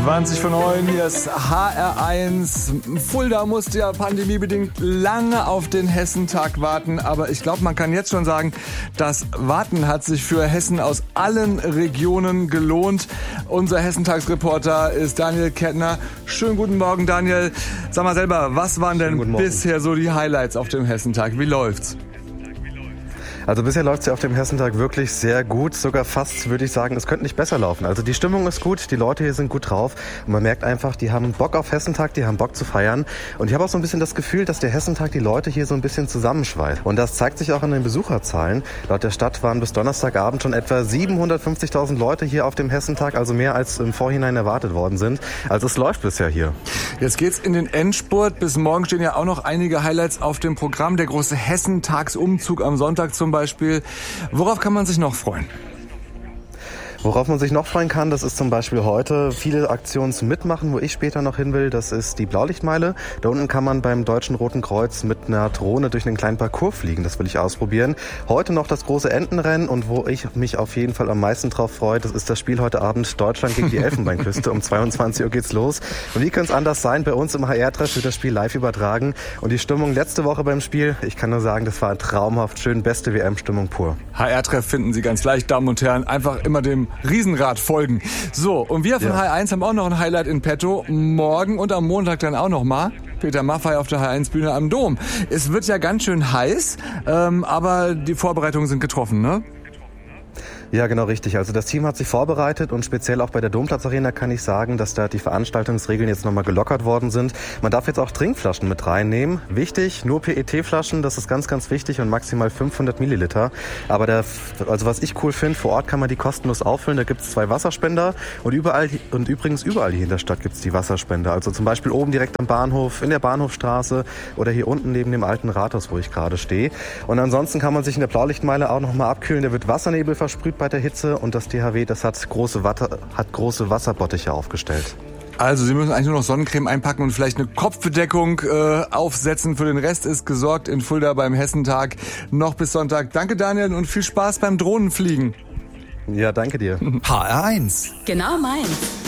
20 von 9, hier ist HR1. Fulda musste ja pandemiebedingt lange auf den Hessentag warten, aber ich glaube, man kann jetzt schon sagen, das Warten hat sich für Hessen aus allen Regionen gelohnt. Unser Hessentagsreporter ist Daniel Kettner. Schönen guten Morgen, Daniel. Sag mal selber, was waren denn bisher so die Highlights auf dem Hessentag? Wie läuft's? Also bisher läuft es ja auf dem Hessentag wirklich sehr gut, sogar fast, würde ich sagen, es könnte nicht besser laufen. Also die Stimmung ist gut, die Leute hier sind gut drauf und man merkt einfach, die haben Bock auf Hessentag, die haben Bock zu feiern. Und ich habe auch so ein bisschen das Gefühl, dass der Hessentag die Leute hier so ein bisschen zusammenschweißt. Und das zeigt sich auch in den Besucherzahlen. Laut der Stadt waren bis Donnerstagabend schon etwa 750.000 Leute hier auf dem Hessentag, also mehr als im Vorhinein erwartet worden sind. Also es läuft bisher hier. Jetzt geht's in den Endspurt. Bis morgen stehen ja auch noch einige Highlights auf dem Programm. Der große Hessentagsumzug am Sonntag zum Beispiel. Worauf kann man sich noch freuen? Worauf man sich noch freuen kann, das ist zum Beispiel heute viele Aktionen zum Mitmachen, wo ich später noch hin will. Das ist die Blaulichtmeile. Da unten kann man beim Deutschen Roten Kreuz mit einer Drohne durch einen kleinen Parcours fliegen. Das will ich ausprobieren. Heute noch das große Entenrennen und wo ich mich auf jeden Fall am meisten drauf freue, das ist das Spiel heute Abend Deutschland gegen die Elfenbeinküste. Um 22 Uhr geht's los. Und wie könnte es anders sein? Bei uns im HR-Treff wird das Spiel live übertragen. Und die Stimmung letzte Woche beim Spiel, ich kann nur sagen, das war traumhaft schön. Beste WM-Stimmung pur. HR-Treff finden Sie ganz leicht, Damen und Herren. Einfach immer dem Riesenrad folgen. So, und wir von HR1 haben auch noch ein Highlight in petto. Morgen und am Montag dann auch noch mal. Peter Maffay auf der HR1-Bühne am Dom. Es wird ja ganz schön heiß, aber die Vorbereitungen sind getroffen, ne? Ja, genau richtig. Also das Team hat sich vorbereitet und speziell auch bei der Domplatz-Arena kann ich sagen, dass da die Veranstaltungsregeln jetzt nochmal gelockert worden sind. Man darf jetzt auch Trinkflaschen mit reinnehmen. Wichtig, nur PET-Flaschen, das ist ganz, ganz wichtig und maximal 500 Milliliter. Aber also was ich cool finde, vor Ort kann man die kostenlos auffüllen. Da gibt es 2 Wasserspender und übrigens überall hier in der Stadt gibt es die Wasserspender. Also zum Beispiel oben direkt am Bahnhof, in der Bahnhofstraße oder hier unten neben dem alten Rathaus, wo ich gerade stehe. Und ansonsten kann man sich in der Blaulichtmeile auch nochmal abkühlen. Da wird Wassernebel versprüht bei der Hitze und das THW, das hat große Wasserbottiche aufgestellt. Also Sie müssen eigentlich nur noch Sonnencreme einpacken und vielleicht eine Kopfbedeckung aufsetzen. Für den Rest ist gesorgt in Fulda beim Hessentag noch bis Sonntag. Danke Daniel und viel Spaß beim Drohnenfliegen. Ja, danke dir. HR1. Genau meins.